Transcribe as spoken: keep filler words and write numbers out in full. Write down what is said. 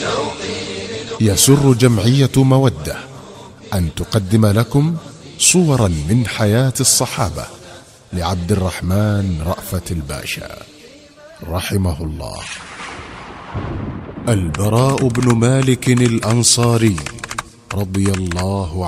يسر جمعية مودة أن تقدم لكم صورا من حياة الصحابة لعبد الرحمن رأفت الباشا رحمه الله. البراء بن مالك الأنصاري رضي الله عنه